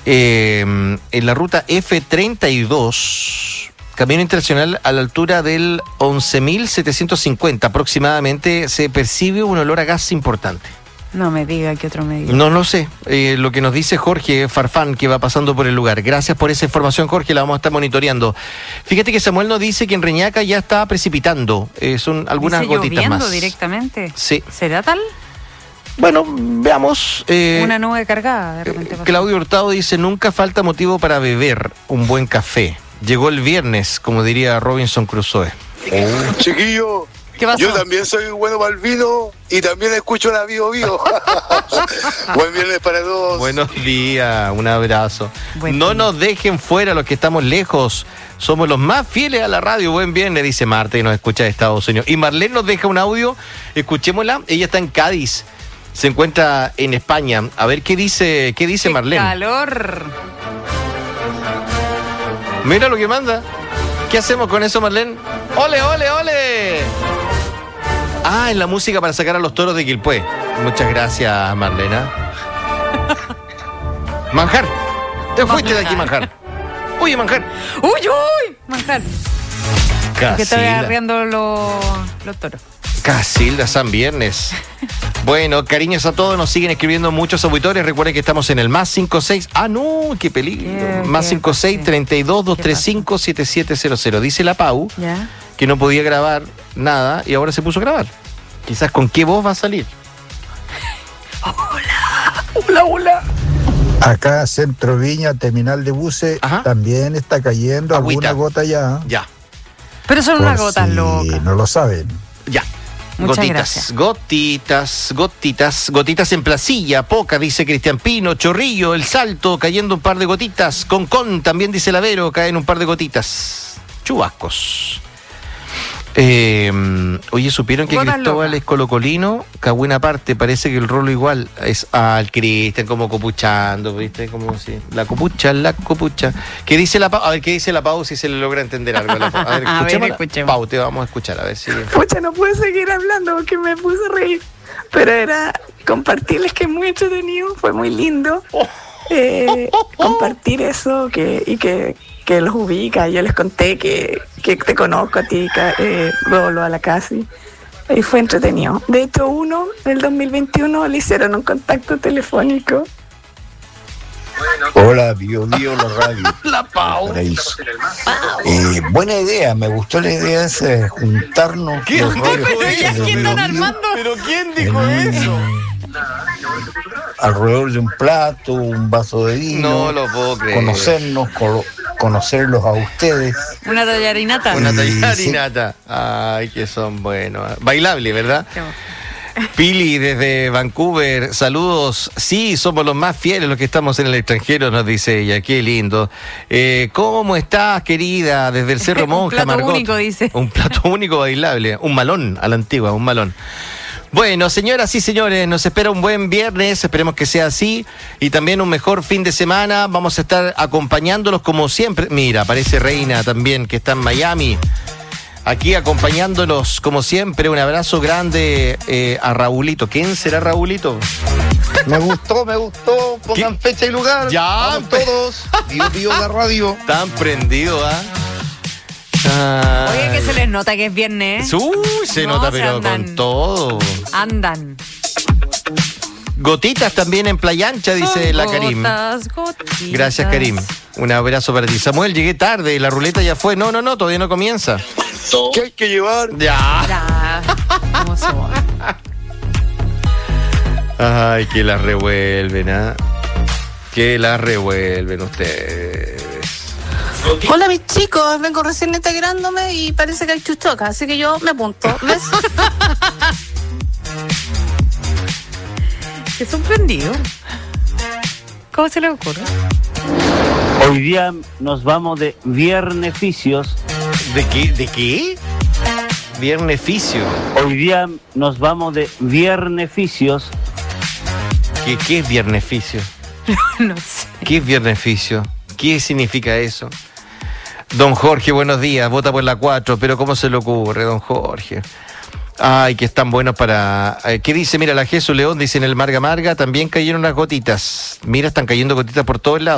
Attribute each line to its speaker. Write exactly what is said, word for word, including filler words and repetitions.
Speaker 1: Eh, en la ruta F treinta y dos, camino internacional a la altura del once mil setecientos cincuenta aproximadamente, se percibe un olor a gas importante.
Speaker 2: No me diga que otro me diga.
Speaker 1: No lo sé, eh, lo que nos dice Jorge Farfán, que va pasando por el lugar. Gracias por esa información, Jorge, la vamos a estar monitoreando. Fíjate que Samuel nos dice que en Reñaca ya está precipitando, eh, son algunas
Speaker 2: ¿Dice
Speaker 1: gotitas
Speaker 2: lloviendo
Speaker 1: más.
Speaker 2: Directamente?
Speaker 1: Sí.
Speaker 2: ¿Será tal?
Speaker 1: Bueno, veamos. Eh,
Speaker 2: Una nube cargada, de repente.
Speaker 1: eh, Claudio Hurtado dice, nunca falta motivo para beber un buen café. Llegó el viernes, como diría Robinson Crusoe.
Speaker 3: Oh, chiquillo.
Speaker 2: ¿Qué pasó?
Speaker 3: Yo también soy bueno para el vino y también escucho la Bio Bio. Buen viernes para todos.
Speaker 1: Buenos días, un abrazo.
Speaker 2: Buen
Speaker 1: no
Speaker 2: día.
Speaker 1: nos dejen fuera los que estamos lejos. Somos los más fieles a la radio. Buen viernes, dice Marta, y nos escucha de Estados Unidos. Y Marlene nos deja un audio. Escuchémosla. Ella está en Cádiz. Se encuentra en España. A ver qué dice, qué dice
Speaker 2: ¡Qué
Speaker 1: Marlene.
Speaker 2: calor!
Speaker 1: Mira lo que manda. ¿Qué hacemos con eso, Marlene? ¡Ole, ole, ole! Ah, es la música para sacar a los toros de Quilpué. Muchas gracias, Marlena. Manjar. Te fuiste de aquí, Manjar. Oye, Manjar.
Speaker 2: ¡Uy, uy! Manjar. Que estoy
Speaker 1: Casilda.
Speaker 2: arreando los, los toros.
Speaker 1: Casilda, San Viernes. Bueno, cariños a todos, nos siguen escribiendo muchos auditores. Recuerden que estamos en el más cinco seis. Ah, no, qué peligro.
Speaker 2: ¿Qué-
Speaker 1: Más
Speaker 2: qué
Speaker 1: cinco seis,
Speaker 2: pasó?
Speaker 1: treinta y dos, doscientos
Speaker 2: ¿Qué
Speaker 1: treinta y cinco, setenta y siete cero cero. Dice la Pau
Speaker 2: ¿Ya?
Speaker 1: que no podía grabar nada y ahora se puso a grabar. Quizás con qué voz va a salir.
Speaker 2: ¡Hola, hola!
Speaker 4: Acá, Centro Viña, terminal de buses,
Speaker 1: Ajá.
Speaker 4: también está cayendo
Speaker 1: Agüita.
Speaker 4: alguna gota ya.
Speaker 1: Ya,
Speaker 2: Pero son
Speaker 4: Por
Speaker 2: unas gotas
Speaker 4: si
Speaker 2: locas.
Speaker 4: no lo saben.
Speaker 1: ya.
Speaker 2: Muchas
Speaker 1: gotitas,
Speaker 2: gracias.
Speaker 1: gotitas, gotitas, gotitas en Placilla, poca, dice Cristian Pino, Chorrillo, El Salto, cayendo un par de gotitas, Concón, también dice Lavero, caen un par de gotitas, chubascos. Eh, oye, ¿supieron que
Speaker 2: Gotas
Speaker 1: Cristóbal
Speaker 2: locas.
Speaker 1: es colocolino? Cagüina parte, parece que el rolo igual es al Cristian, como copuchando, ¿viste? Como si, la copucha, la copucha. ¿Qué dice la Pau? A ver, ¿qué dice la Pau? Si se le logra entender algo a la Pau. A ver,
Speaker 2: A ver,
Speaker 1: escuchémosla.
Speaker 2: escuchemos.
Speaker 1: Pau, te vamos a escuchar, a ver si...
Speaker 5: Pucha, no pude seguir hablando porque me puse a reír. Pero era compartirles que es muy entretenido, fue muy lindo. Eh, compartir eso que, y que, que los ubica. Yo les conté que, que te conozco a ti, ca- eh, Rolo, a la Casi. Y fue entretenido. De hecho, uno, en el dos mil veintiuno, le hicieron un contacto telefónico.
Speaker 6: Hola, Bio Bio, la radio.
Speaker 1: La Pau.
Speaker 6: Paraíso. Eh, buena idea, me gustó la idea esa de juntarnos.
Speaker 1: ¿Quién
Speaker 6: los
Speaker 1: dijo
Speaker 6: radios
Speaker 1: eso?
Speaker 6: de
Speaker 2: ¿Quién
Speaker 6: Bio
Speaker 2: están
Speaker 6: Bio
Speaker 2: armando?
Speaker 1: ¿Pero quién dijo
Speaker 6: en-
Speaker 1: eso?
Speaker 6: alrededor de un plato, un vaso de vino.
Speaker 1: No lo puedo creer.
Speaker 6: Conocernos, colo- conocerlos a ustedes.
Speaker 2: Una tallarinata.
Speaker 1: Una
Speaker 6: Y
Speaker 1: tallarinata. Ay, que son buenos. Bailable, ¿verdad?
Speaker 2: Qué bueno.
Speaker 1: Pili desde Vancouver, saludos. Sí, somos los más fieles los que estamos en el extranjero, nos dice ella. Qué lindo. Eh, ¿Cómo estás, querida? Desde el Cerro
Speaker 2: Un
Speaker 1: Monja,
Speaker 2: plato
Speaker 1: Margot.
Speaker 2: único, dice.
Speaker 1: Un plato único bailable. Un malón a la antigua, un malón. Bueno, señoras y señores, nos espera un buen viernes, esperemos que sea así, y también un mejor fin de semana. Vamos a estar acompañándolos como siempre. Mira, aparece Reina también, que está en Miami. Aquí acompañándolos como siempre. Un abrazo grande eh, a Raulito. ¿Quién será Raulito?
Speaker 6: Me gustó, me gustó. Pongan
Speaker 1: ¿Qué?
Speaker 6: fecha y lugar.
Speaker 1: Ya,
Speaker 6: Vamos
Speaker 1: pe-
Speaker 6: todos. Bio Bio, la radio.
Speaker 1: Tan prendido, ¿ah? Ay.
Speaker 2: Oye, que se les nota que es viernes. ¿eh?
Speaker 1: Uy, se
Speaker 2: No,
Speaker 1: nota,
Speaker 2: se
Speaker 1: pero
Speaker 2: andan.
Speaker 1: con todo.
Speaker 2: Andan.
Speaker 1: Gotitas también en Playa Ancha, dice
Speaker 2: Son
Speaker 1: la Karim.
Speaker 2: gotas, gotitas.
Speaker 1: Gracias, Karim. Un abrazo para ti. Samuel, llegué tarde, la ruleta ya fue. No, no, no, todavía no comienza.
Speaker 3: ¿Qué hay que llevar?
Speaker 1: Ya.
Speaker 2: Ya. ¿Cómo son?
Speaker 1: Ay, que las revuelven, ¿ah? Que las revuelven ustedes.
Speaker 7: Hola mis chicos, vengo recién integrándome y parece que hay chuchoca, así que yo me apunto. ¿Ves?
Speaker 2: Qué sorprendido. ¿Cómo se le ocurre?
Speaker 8: Hoy día nos vamos de vierneficios.
Speaker 1: ¿De qué? ¿De qué? Vierneficio.
Speaker 8: Hoy día nos vamos de vierneficios.
Speaker 1: ¿Qué, qué es vierneficio?
Speaker 2: No sé.
Speaker 1: ¿Qué es vierneficio? ¿Qué significa eso? Don Jorge, buenos días. Vota por la cuatro, pero ¿cómo se le ocurre, don Jorge? Ay, que están buenos para... eh, ¿Qué dice? Mira, la Jesús León dice en el Marga Marga también cayeron unas gotitas. Mira, están cayendo gotitas por todos lados.